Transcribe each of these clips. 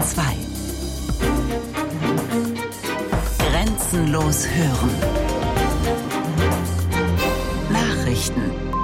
2. Grenzenlos hören. Nachrichten.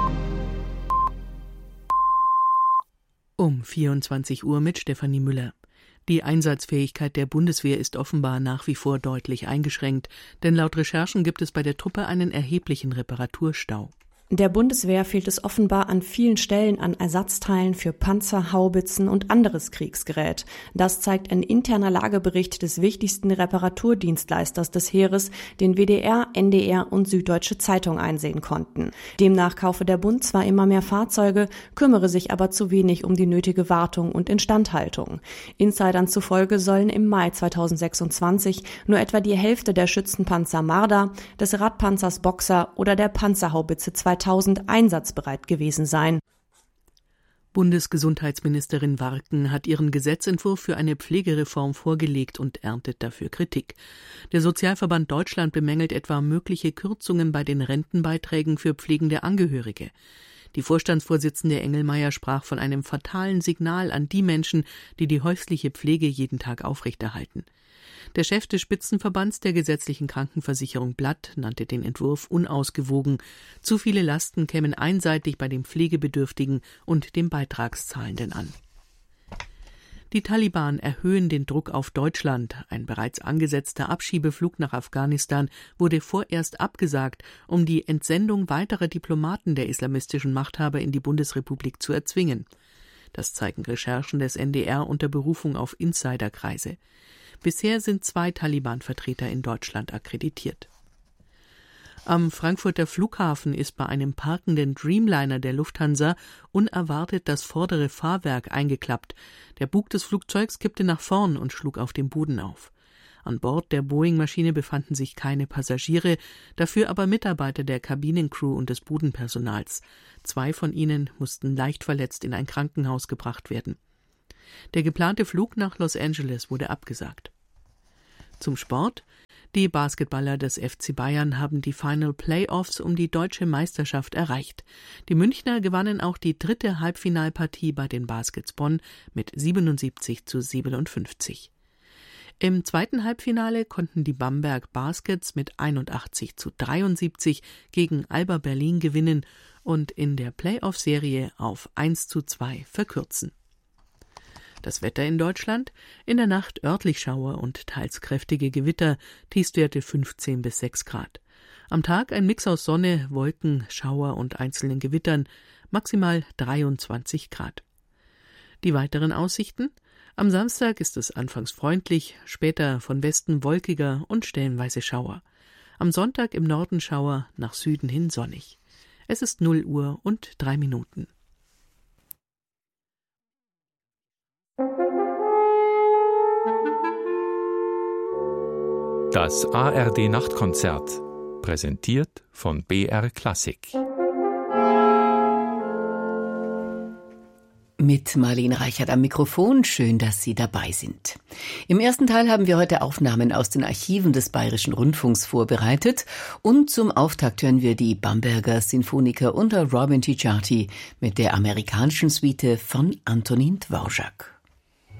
Um 24 Uhr mit Stefanie Müller. Die Einsatzfähigkeit der Bundeswehr ist offenbar nach wie vor deutlich eingeschränkt, denn laut Recherchen gibt es bei der Truppe einen erheblichen Reparaturstau. Der Bundeswehr fehlt es offenbar an vielen Stellen an Ersatzteilen für Panzer, Haubitzen und anderes Kriegsgerät. Das zeigt ein interner Lagebericht des wichtigsten Reparaturdienstleisters des Heeres, den WDR, NDR und Süddeutsche Zeitung einsehen konnten. Demnach kaufe der Bund zwar immer mehr Fahrzeuge, kümmere sich aber zu wenig um die nötige Wartung und Instandhaltung. Insidern zufolge sollen im Mai 2026 nur etwa die Hälfte der Schützenpanzer Marder, des Radpanzers Boxer oder der Panzerhaubitze 2000 einsatzbereit gewesen sein. Bundesgesundheitsministerin Warken hat ihren Gesetzentwurf für eine Pflegereform vorgelegt und erntet dafür Kritik. Der Sozialverband Deutschland bemängelt etwa mögliche Kürzungen bei den Rentenbeiträgen für pflegende Angehörige. Die Vorstandsvorsitzende Engelmeier sprach von einem fatalen Signal an die Menschen, die die häusliche Pflege jeden Tag aufrechterhalten. Der Chef des Spitzenverbands der gesetzlichen Krankenversicherung Blatt nannte den Entwurf unausgewogen. Zu viele Lasten kämen einseitig bei den Pflegebedürftigen und den Beitragszahlenden an. Die Taliban erhöhen den Druck auf Deutschland. Ein bereits angesetzter Abschiebeflug nach Afghanistan wurde vorerst abgesagt, um die Entsendung weiterer Diplomaten der islamistischen Machthaber in die Bundesrepublik zu erzwingen. Das zeigen Recherchen des NDR unter Berufung auf Insiderkreise. Bisher sind 2 Taliban-Vertreter in Deutschland akkreditiert. Am Frankfurter Flughafen ist bei einem parkenden Dreamliner der Lufthansa unerwartet das vordere Fahrwerk eingeklappt. Der Bug des Flugzeugs kippte nach vorn und schlug auf dem Boden auf. An Bord der Boeing-Maschine befanden sich keine Passagiere, dafür aber Mitarbeiter der Kabinencrew und des Bodenpersonals. 2 von ihnen mussten leicht verletzt in ein Krankenhaus gebracht werden. Der geplante Flug nach Los Angeles wurde abgesagt. Zum Sport. Die Basketballer des FC Bayern haben die Final Playoffs um die deutsche Meisterschaft erreicht. Die Münchner gewannen auch die 3. Halbfinalpartie bei den Baskets Bonn mit 77:57. Im 2. Halbfinale konnten die Bamberg Baskets mit 81:73 gegen Alba Berlin gewinnen und in der Playoff-Serie auf 1:2 verkürzen. Das Wetter in Deutschland: in der Nacht örtlich Schauer und teils kräftige Gewitter, Tiefstwerte 15 bis 6 Grad. Am Tag ein Mix aus Sonne, Wolken, Schauer und einzelnen Gewittern, maximal 23 Grad. Die weiteren Aussichten: am Samstag ist es anfangs freundlich, später von Westen wolkiger und stellenweise Schauer. Am Sonntag im Norden Schauer, nach Süden hin sonnig. Es ist 0 Uhr und 3 Minuten. Das ARD-Nachtkonzert, präsentiert von BR Klassik. Mit Marlene Reichert am Mikrofon, schön, dass Sie dabei sind. Im ersten Teil haben wir heute Aufnahmen aus den Archiven des Bayerischen Rundfunks vorbereitet und zum Auftakt hören wir die Bamberger Sinfoniker unter Robin Ticciati mit der amerikanischen Suite von Antonin Dvorak.